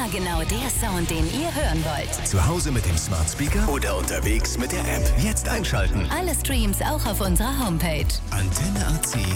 Immer genau der Sound, den ihr hören wollt. Zu Hause mit dem Smart Speaker oder unterwegs mit der App. Jetzt einschalten. Alle Streams auch auf unserer Homepage. Antenne AC.